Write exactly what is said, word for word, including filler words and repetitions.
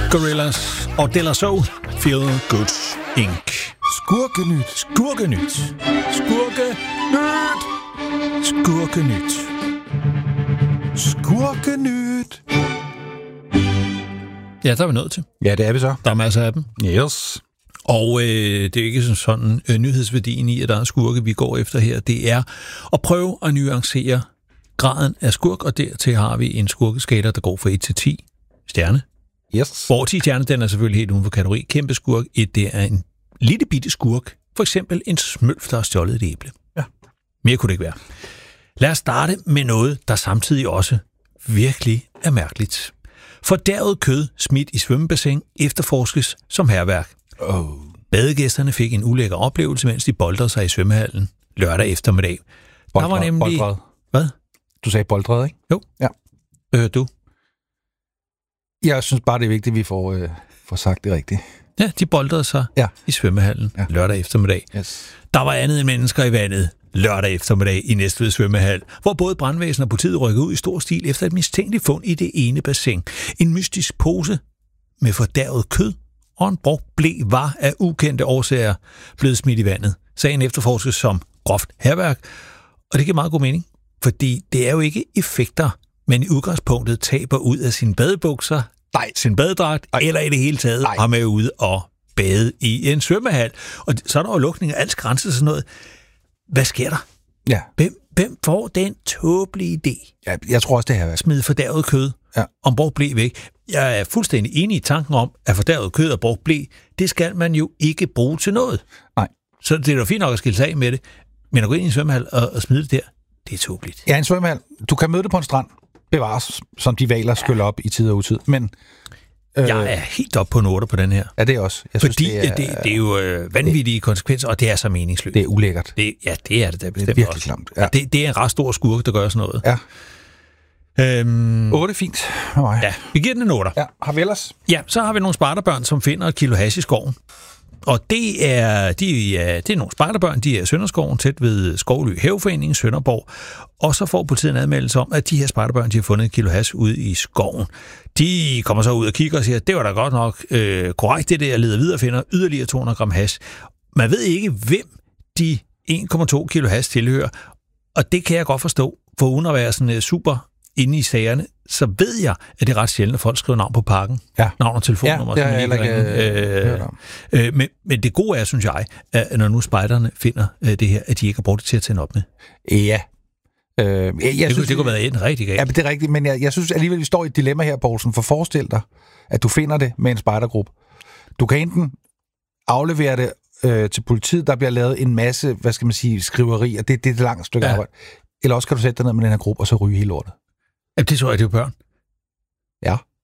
Gorillaz og De La Soul, Feel Good Incorporated. Skurkenyt. Skurkenyt. Skurkenyt. Skurkenyt. Skurkenyt. Ja, der er vi nået til. Ja, det er vi så. Der er masser af dem. Yes. Og øh, det er ikke sådan, sådan øh, nyhedsværdien i, at der er skurke, vi går efter her. Det er at prøve at nuancere graden af skurk, og dertil har vi en skurkeskala, der går fra et til ti stjerne. Yes. Hvor ti stjerne, den er selvfølgelig helt uden for kategori. Kæmpe skurk. Et, det er en lille bitte skurk. For eksempel en smølf, der har stjålet et æble. Ja. Mere kunne det ikke være. Lad os starte med noget, der samtidig også virkelig er mærkeligt. Fordærvet kød smidt i svømmebassin efterforskes som hærværk. Oh. Badegæsterne fik en ulækker oplevelse, mens de boldrede sig i svømmehallen lørdag eftermiddag. Boldred, der var nemlig... boldred. Hvad? Du sagde boldred, ikke? Jo. Ja. Hvad hørte du? Jeg synes bare, det er vigtigt, at vi får, øh, får sagt det rigtigt. Ja, de boldrede sig ja. i svømmehallen ja. lørdag eftermiddag. Yes. Der var andet end mennesker i vandet lørdag eftermiddag i Næstved svømmehal, hvor både brandvæsen og politiet rykkede ud i stor stil efter et mistænkeligt fund i det ene bassin. En mystisk pose med fordærvet kød og en brugt ble var af ukendte årsager blevet smidt i vandet. Sagen efterforskes som groft hærværk, og det giver meget god mening, fordi det er jo ikke effekter, men i udgangspunktet taber ud af sine badebukser, nej, sin badedragt, nej, eller i det hele taget har med ude og bade i en svømmehal. Og så er der jo lukning af alt grænser og sådan noget. Hvad sker der? Ja. Hvem, hvem får den tåbelige idé? Ja, jeg tror også, det her. Smide fordærvet kød ja. og brugt ble væk. Jeg er fuldstændig enig i tanken om, at fordærvet kød og brugt ble, det skal man jo ikke bruge til noget. Nej. Så det er jo fint nok at skille sig af med det. Men at gå ind i en svømmehal og, og smide det der, det er tåbeligt. Ja, en svømmehal. Du kan møde det på en strand. Bevares, som de valer skyller op i tid og utid. Men Øh, jeg er helt oppe på en otter på den her. Ja, det er også. Jeg Fordi synes, det, er, det, det er jo øh, vanvittige det, konsekvenser, og det er så meningsløst. Det er ulækkert. Det, ja, det er det da bestemt. Det er virkelig klamt. Ja. Det, det er en ret stor skurk, der gør sådan noget. Ja. Øhm, otte fint med mig. Ja, vi giver den en otter. Ja, har vi ellers? Ja, så har vi nogle spejderbørn, som finder et kilo hash i skoven. Og det er, de er, det er nogle spejderbørn, de er i Sønderskoven, tæt ved Skovly Haveforening, Sønderborg. Og så får politiet en admeldelse om, at de her spejderbørn, de har fundet et kilo hash ude i skoven. De kommer så ud og kigger og siger, at det var da godt nok øh, korrekt, det der, jeg leder videre og finder yderligere to hundrede gram hash. Man ved ikke, hvem de en komma to kilo hash tilhører, og det kan jeg godt forstå, for uden at være sådan uh, super inde i sagerne, så ved jeg, at det er ret sjældent, at folk skriver navn på pakken. Ja. Navn og telefonnummer. Ja, det har jeg ikke øh, øh, men, men det gode er, synes jeg, at når nu spejderne finder øh, det her, at de ikke har brugt det til at tænde op med. Ja. Øh, jeg, jeg det, synes, det kunne være en rigtig galt. Ja, det er rigtigt, men jeg, jeg synes alligevel, vi står i et dilemma her, Poulsen, for forestil dig, at du finder det med en spejdergruppe. Du kan enten aflevere det øh, til politiet, der bliver lavet en masse, hvad skal man sige, skriverier, det, det er et langt stykke ja. arbejde. Eller også kan du sætte dig ned med den her gruppe, og så ryge hele lortet. Ja, det tror jeg, det er børn. Ja.